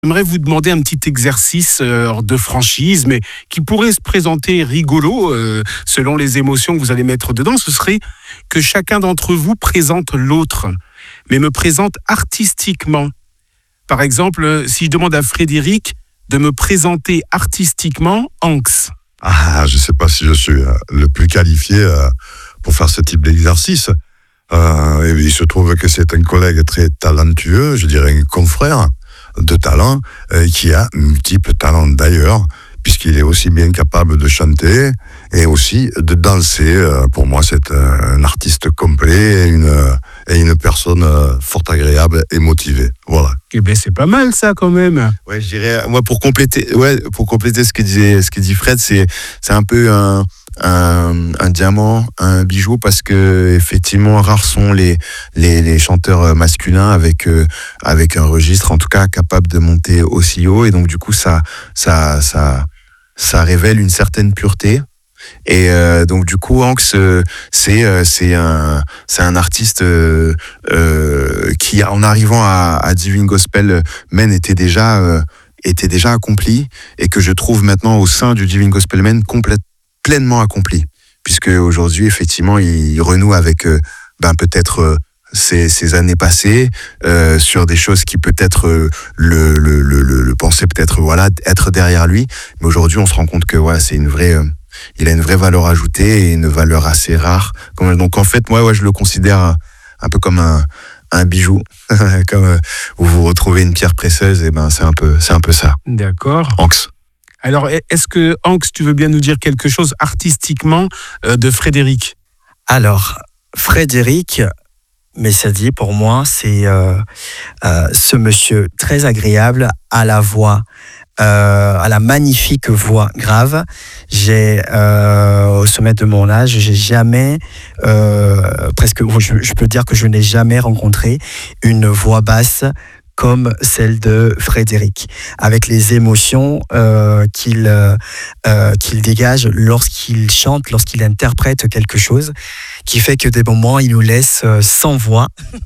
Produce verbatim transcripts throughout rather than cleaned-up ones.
J'aimerais vous demander un petit exercice euh, de franchise, mais qui pourrait se présenter rigolo euh, selon les émotions que vous allez mettre dedans. Ce serait que chacun d'entre vous présente l'autre, mais me présente artistiquement. Par exemple, si je demande à Frédéric de me présenter artistiquement Anx. Ah, je ne sais pas si je suis euh, le plus qualifié euh, pour faire ce type d'exercice. Euh, il se trouve que c'est un collègue très talentueux, je dirais un confrère de talent, euh, qui a multiples talents d'ailleurs, puisqu'il est aussi bien capable de chanter et aussi de danser. Euh, pour moi, c'est euh, un artiste complet et une, euh, et une personne euh, fort agréable et motivée. Voilà. Eh bien, c'est pas mal ça quand même. Ouais, je dirais, moi pour compléter, ouais, pour compléter ce que disait, ce que dit Fred, c'est, c'est un peu un, un, un diamant, un bijou, parce que effectivement, rares sont les, les, les chanteurs masculins avec, euh, avec un registre, en tout cas, capable de monter aussi haut, et donc du coup, ça, ça, ça, ça révèle une certaine pureté. Et euh, donc du coup, Anx, euh, c'est euh, c'est un c'est un artiste euh, euh, qui, en arrivant à, à Divine Gospel Men, était déjà euh, était déjà accompli, et que je trouve maintenant au sein du Divine Gospel Men complète pleinement accompli, puisque aujourd'hui effectivement il renoue avec euh, ben peut-être euh, Ces, ces années passées euh, sur des choses qui peut-être euh, le, le, le, le pensaient peut-être voilà être derrière lui, mais aujourd'hui on se rend compte que voilà, c'est une vraie euh, il a une vraie valeur ajoutée et une valeur assez rare. Donc en fait moi ouais, je le considère un peu comme un, un bijou, comme euh, où vous retrouvez une pierre précieuse, et ben c'est un peu c'est un peu ça. D'accord. Anx. Alors est-ce que Anx, tu veux bien nous dire quelque chose artistiquement euh, de Frédéric? Alors Frédéric, mais ça dit pour moi, c'est euh, euh, ce monsieur très agréable, à la voix, euh, à la magnifique voix grave. J'ai, euh, au sommet de mon âge, j'ai jamais, euh, presque, je, je peux dire que je n'ai jamais rencontré une voix basse comme celle de Frédéric, avec les émotions euh, qu'il, euh, qu'il dégage lorsqu'il chante, lorsqu'il interprète quelque chose, qui fait que des moments, il nous laisse euh, sans voix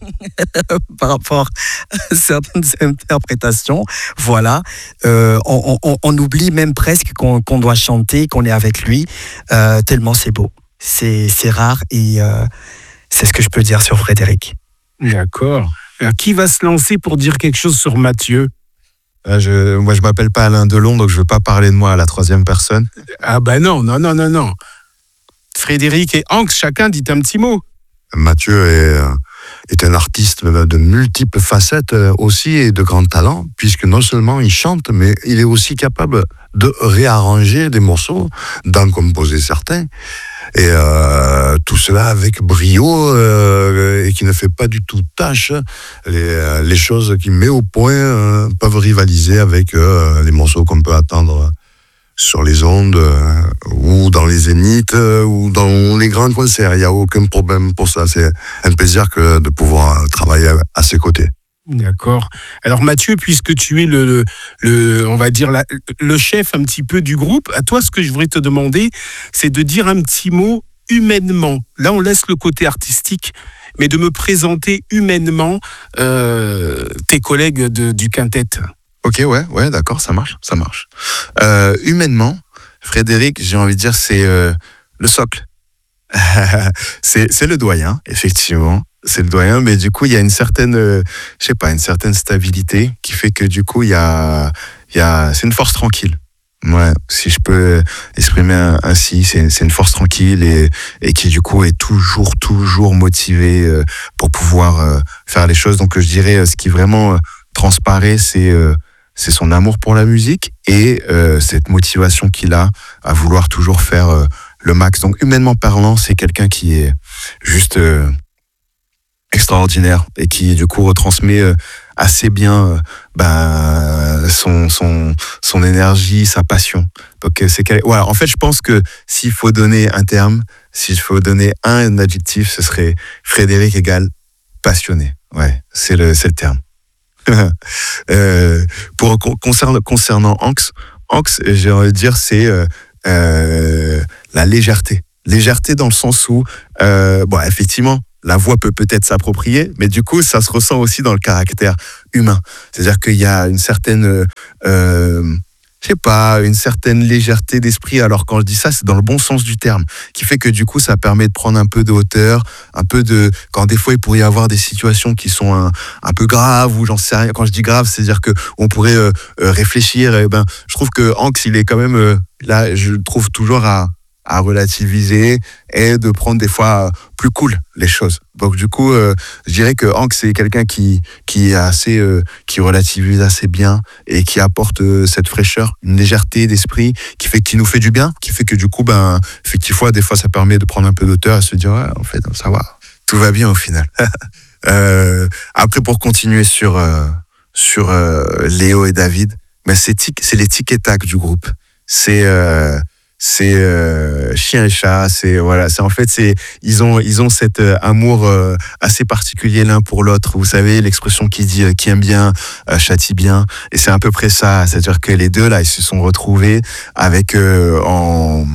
par rapport à certaines interprétations. Voilà, euh, on, on, on oublie même presque qu'on, qu'on doit chanter, qu'on est avec lui, euh, tellement c'est beau. C'est, c'est rare, et euh, c'est ce que je peux dire sur Frédéric. D'accord. Alors, qui va se lancer pour dire quelque chose sur Mathieu? Euh, je, moi, je m'appelle pas Alain Delon, donc je veux pas parler de moi à la troisième personne. Ah ben non, non, non, non, non. Frédéric et Anx, chacun dit un petit mot. Mathieu est, est un artiste de multiples facettes aussi, et de grand talent, puisque non seulement il chante, mais il est aussi capable de réarranger des morceaux, d'en composer certains, et euh, tout cela avec brio, euh, et qui ne fait pas du tout tâche. Les, les choses qu'il met au point euh, peuvent rivaliser avec euh, les morceaux qu'on peut attendre sur les ondes, euh, ou dans les zéniths, euh, ou dans les grands concerts. Il n'y a aucun problème pour ça. C'est un plaisir que de pouvoir travailler à ses côtés. D'accord. Alors Mathieu, puisque tu es le, le, le on va dire la, le chef un petit peu du groupe, à toi ce que je voudrais te demander, c'est de dire un petit mot humainement. Là, on laisse le côté artistique, mais de me présenter humainement euh, tes collègues de, du quintet. Ok, ouais, ouais, d'accord, ça marche, ça marche. Euh, humainement, Frédéric, j'ai envie de dire, c'est euh, le socle. c'est, c'est le doyen, effectivement. C'est le doyen, mais du coup, il y a une certaine, euh, je sais pas, une certaine stabilité qui fait que du coup, il y a, il y a, c'est une force tranquille. Ouais, si je peux exprimer ainsi, c'est, c'est une force tranquille, et, et qui du coup est toujours, toujours motivée euh, pour pouvoir euh, faire les choses. Donc, je dirais, ce qui vraiment euh, transparaît, c'est euh, c'est son amour pour la musique, et euh, cette motivation qu'il a à vouloir toujours faire euh, le max. Donc, humainement parlant, c'est quelqu'un qui est juste euh, extraordinaire, et qui du coup retransmet euh, assez bien euh, bah, son, son, son énergie, sa passion. Donc, euh, c'est quel... voilà, en fait, je pense que s'il faut donner un terme, s'il faut donner un adjectif, ce serait Frédéric égale passionné. Ouais, c'est le, c'est le terme. euh, pour concernant concernant Anx, Anx, j'ai envie de dire, c'est euh, euh, la légèreté, légèreté dans le sens où, euh, bon, effectivement, la voix peut peut-être s'approprier, mais du coup, ça se ressent aussi dans le caractère humain. C'est-à-dire qu'il y a une certaine, euh, je sais pas, une certaine légèreté d'esprit. Alors quand je dis ça, c'est dans le bon sens du terme, qui fait que du coup, ça permet de prendre un peu de hauteur, un peu de, quand des fois il pourrait y avoir des situations qui sont un, un peu graves ou j'en sais rien. Quand je dis grave, c'est-à-dire que on pourrait euh, euh, réfléchir. Et ben, je trouve que Hanks, il est quand même euh, là, je le trouve toujours à à relativiser et de prendre des fois plus cool les choses. Donc du coup, euh, je dirais que Hank, c'est quelqu'un qui qui est assez euh, qui relativise assez bien et qui apporte euh, cette fraîcheur, une légèreté d'esprit qui fait qui nous fait du bien, qui fait que du coup, ben effectivement, des fois, ça permet de prendre un peu d'auteur et se dire ouais, en fait, ça va, tout va bien au final. euh, après, pour continuer sur euh, sur euh, Léo et David, ben c'est tic, c'est les tic et tac du groupe. C'est euh, c'est euh, chien et chat, c'est voilà, c'est en fait c'est ils ont ils ont cet euh, amour euh, assez particulier l'un pour l'autre. Vous savez l'expression qui dit euh, qui aime bien euh, châtie bien, et c'est à peu près ça, c'est-à-dire que les deux là ils se sont retrouvés avec euh, en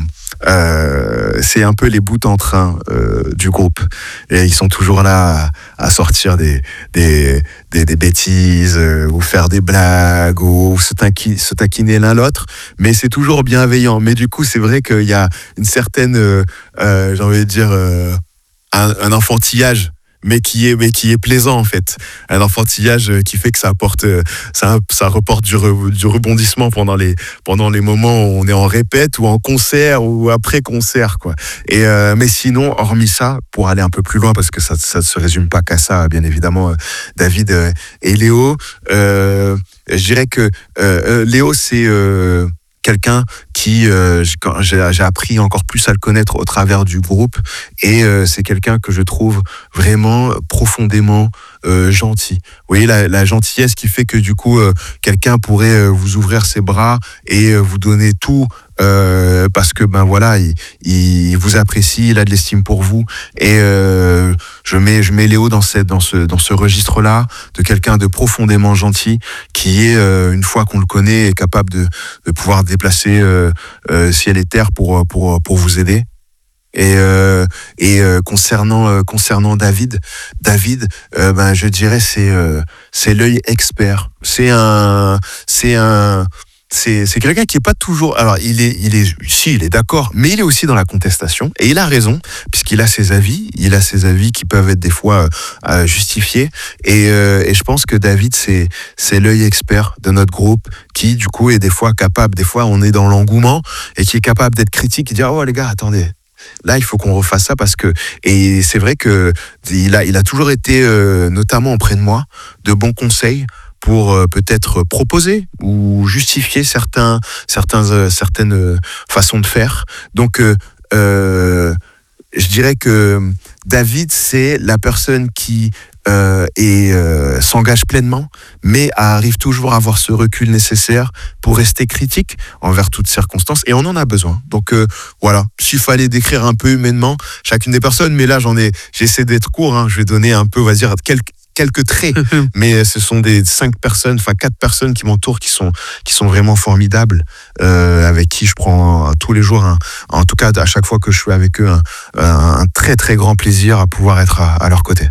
Euh, c'est un peu les bouts en train euh, du groupe et ils sont toujours là à, à sortir des des, des, des bêtises euh, ou faire des blagues ou se, taqui, se taquiner l'un l'autre, mais c'est toujours bienveillant. Mais du coup c'est vrai qu'il y a une certaine euh, euh, j'ai envie de dire euh, un, un enfantillage mais qui est mais qui est plaisant en fait, un enfantillage qui fait que ça apporte ça ça reporte du, re, du rebondissement pendant les pendant les moments où on est en répète ou en concert ou après concert quoi. Et euh, mais sinon hormis ça, pour aller un peu plus loin parce que ça ça se résume pas qu'à ça bien évidemment, David et Léo, euh, je dirais que euh, Léo c'est euh, quelqu'un qui, euh, j'ai, j'ai appris encore plus à le connaître au travers du groupe, et euh, c'est quelqu'un que je trouve vraiment profondément euh, gentil. Vous voyez la, la gentillesse qui fait que du coup euh, quelqu'un pourrait euh, vous ouvrir ses bras et euh, vous donner tout euh, parce que ben voilà il, il vous apprécie, il a de l'estime pour vous, et euh, je mets je mets Léo dans cette dans ce dans ce registre là de quelqu'un de profondément gentil qui est euh, une fois qu'on le connaît est capable de de pouvoir déplacer euh, euh, ciel et terre pour pour pour vous aider. Et euh, et euh, concernant euh, concernant David, David, euh, ben je dirais c'est euh, c'est l'œil expert. C'est un c'est un c'est c'est quelqu'un qui est pas toujours. Alors il est il est si il est d'accord, mais il est aussi dans la contestation, et il a raison puisqu'il a ses avis. Il a ses avis qui peuvent être des fois euh, justifiés. Et euh, et je pense que David c'est c'est l'œil expert de notre groupe qui du coup est des fois capable. Des fois on est dans l'engouement et qui est capable d'être critique et dire oh les gars attendez. Là, il faut qu'on refasse ça parce que, et c'est vrai que il a, il a toujours été, euh, notamment auprès de moi, de bons conseils pour euh, peut-être proposer ou justifier certains, certains, euh, certaines euh, façons de faire. Donc, euh, euh, je dirais que David, c'est la personne qui euh, et euh, s'engage pleinement, mais arrive toujours à avoir ce recul nécessaire pour rester critique envers toutes circonstances, et on en a besoin. Donc euh, voilà, s'il fallait décrire un peu humainement chacune des personnes, mais là j'en ai, j'essaie d'être court, hein, je vais donner un peu, on va dire quelques quelques traits, mais ce sont des cinq personnes, enfin quatre personnes qui m'entourent, qui sont qui sont vraiment formidables, euh, avec qui je prends euh, tous les jours, un, en tout cas à chaque fois que je suis avec eux, un, un, un très très grand plaisir à pouvoir être à, à leur côté.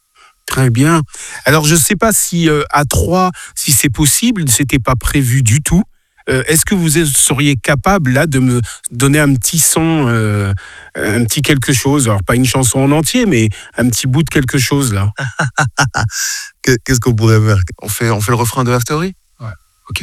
Très bien. Alors, je ne sais pas si euh, à trois, si c'est possible, c'était pas prévu du tout. Euh, est-ce que vous seriez capable là de me donner un petit son, euh, un petit quelque chose, alors pas une chanson en entier, mais un petit bout de quelque chose là. Qu'est-ce qu'on pourrait faire ? On fait, on fait le refrain de After Story ?